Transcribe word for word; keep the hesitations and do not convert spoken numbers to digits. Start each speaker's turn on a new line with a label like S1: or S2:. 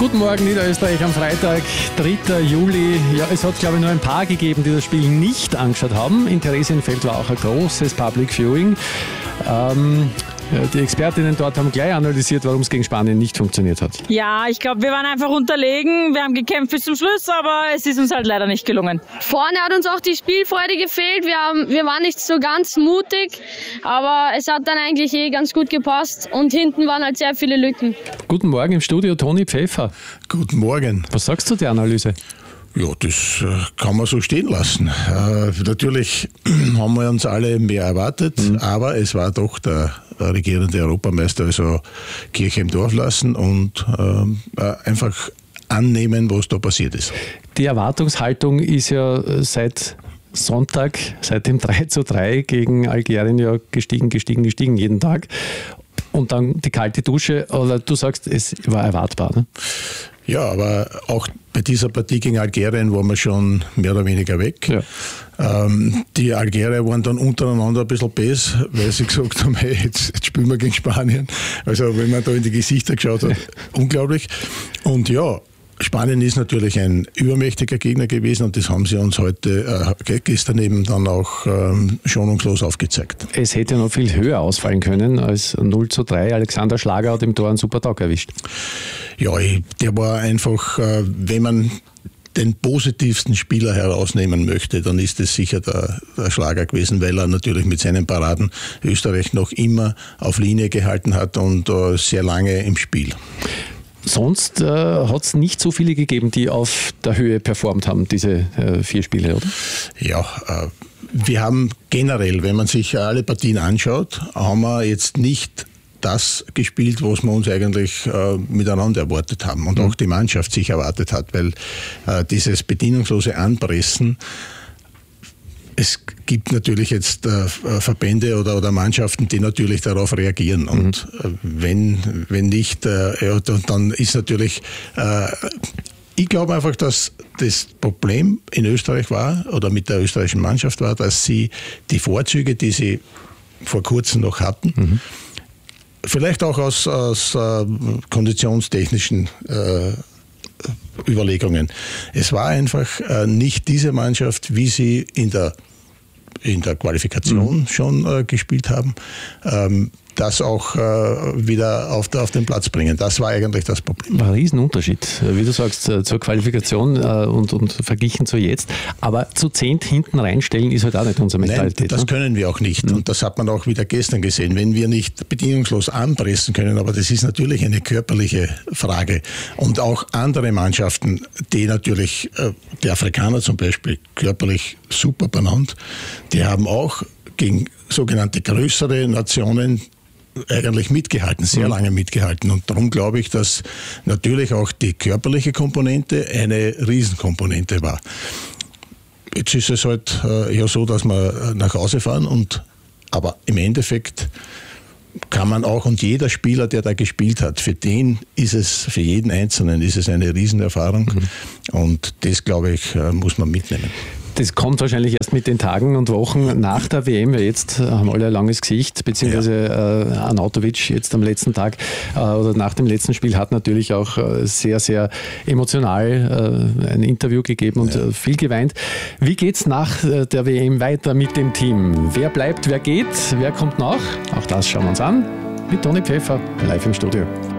S1: Guten Morgen, Niederösterreich am Freitag, dritter Juli. Ja, es hat, glaube ich, nur ein paar gegeben, die das Spiel nicht angeschaut haben. In Theresienfeld war auch ein großes Public Viewing. Ähm, die Expertinnen dort haben gleich analysiert, warum es gegen Spanien nicht funktioniert hat.
S2: Ja, ich glaube, wir waren einfach unterlegen. Wir haben gekämpft bis zum Schluss, aber es ist uns halt leider nicht gelungen.
S3: Vorne hat uns auch die Spielfreude gefehlt. Wir, haben, wir waren nicht so ganz mutig, aber es hat dann eigentlich eh ganz gut gepasst. Und hinten waren halt sehr viele Lücken.
S1: Guten Morgen im Studio, Toni Pfeffer.
S4: Guten Morgen.
S1: Was sagst du zur Analyse?
S4: Ja, das kann man so stehen lassen. Äh, natürlich haben wir uns alle mehr erwartet, mhm. aber es war doch der regierende Europameister, also Kirche im Dorf lassen und äh, einfach annehmen, was da passiert ist.
S1: Die Erwartungshaltung ist ja seit Sonntag, seit dem drei zu drei gegen Algerien ja gestiegen, gestiegen, gestiegen jeden Tag. Und dann die kalte Dusche, oder du sagst, es war erwartbar, ne?
S4: Ja, aber auch bei dieser Partie gegen Algerien waren wir schon mehr oder weniger weg. Ja. Ähm, die Algerier waren dann untereinander ein bisschen besser, weil sie gesagt haben, hey, jetzt, jetzt spielen wir gegen Spanien. Also wenn man da in die Gesichter geschaut hat, unglaublich. Und ja, Spanien ist natürlich ein übermächtiger Gegner gewesen und das haben sie uns heute, äh, gestern eben dann auch ähm, schonungslos aufgezeigt.
S1: Es hätte noch viel höher ausfallen können als null zu drei. Alexander Schlager hat im Tor einen super Tag erwischt.
S4: Ja, der war einfach, äh, wenn man den positivsten Spieler herausnehmen möchte, dann ist es sicher der, der Schlager gewesen, weil er natürlich mit seinen Paraden Österreich noch immer auf Linie gehalten hat und äh, sehr lange im Spiel.
S1: Sonst äh, hat es nicht so viele gegeben, die auf der Höhe performt haben, diese äh, vier Spiele, oder?
S4: Ja, äh, wir haben generell, wenn man sich alle Partien anschaut, haben wir jetzt nicht das gespielt, was wir uns eigentlich äh, miteinander erwartet haben und mhm. auch die Mannschaft sich erwartet hat, weil äh, dieses bedienungslose Anpressen, es gibt natürlich jetzt äh, Verbände oder, oder Mannschaften, die natürlich darauf reagieren. Und äh, wenn, wenn nicht, äh, ja, dann ist natürlich, äh, ich glaube einfach, dass das Problem in Österreich war oder mit der österreichischen Mannschaft war, dass sie die Vorzüge, die sie vor kurzem noch hatten, mhm. vielleicht auch aus, aus äh, konditionstechnischen äh, Überlegungen. Es war einfach äh, nicht diese Mannschaft, wie sie in der, in der Qualifikation mhm. schon äh, gespielt haben, ähm, das auch äh, wieder auf, auf den Platz bringen. Das war eigentlich das Problem.
S1: Ein Riesenunterschied, wie du sagst, zur Qualifikation äh, und, und verglichen zu jetzt. Aber zu zehnt hinten reinstellen ist halt auch nicht unsere Mentalität.
S4: Nein, das können wir auch nicht. Mhm. Und das hat man auch wieder gestern gesehen. Wenn wir nicht bedingungslos anpressen können, aber das ist natürlich eine körperliche Frage. Und auch andere Mannschaften, die natürlich, äh, die Afrikaner zum Beispiel, körperlich super benannt, die haben auch gegen sogenannte größere Nationen eigentlich mitgehalten, sehr lange mitgehalten. Und darum glaube ich, dass natürlich auch die körperliche Komponente eine Riesenkomponente war. Jetzt ist es halt äh, ja so, dass wir nach Hause fahren, und aber im Endeffekt kann man auch, und jeder Spieler, der da gespielt hat, für den ist es, für jeden Einzelnen ist es eine Riesenerfahrung. Mhm. Und das, glaube ich, muss man mitnehmen.
S1: Das kommt wahrscheinlich erst mit den Tagen und Wochen nach der W M. Jetzt haben alle ein langes Gesicht, beziehungsweise ja. äh, Arnautovic jetzt am letzten Tag äh, oder nach dem letzten Spiel hat natürlich auch äh, sehr, sehr emotional äh, ein Interview gegeben und ja. äh, viel geweint. Wie geht's nach äh, der W M weiter mit dem Team? Wer bleibt, wer geht, wer kommt nach? Auch das schauen wir uns an mit Toni Pfeffer live im Studio.